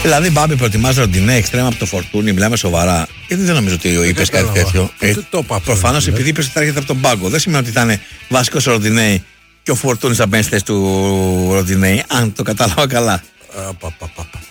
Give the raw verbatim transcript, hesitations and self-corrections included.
Δηλαδή, Μπάμπη, προτιμάς Ροντινέ εξτρέμα από το Φορτούνι, μιλάμε σοβαρά. Γιατί δεν νομίζω ότι είπες κάτι τέτοιο. Ε, Προφανώς επειδή είπες ότι θα έρχεται από τον πάγκο. Δεν σημαίνει ότι θα είναι βασικός ο Ροντινέ και ο Φορτούνι θα μπαίνει στη θέση του Ροντινέ, αν το κατάλαβα καλά. Α, πα, πα, πα, πα.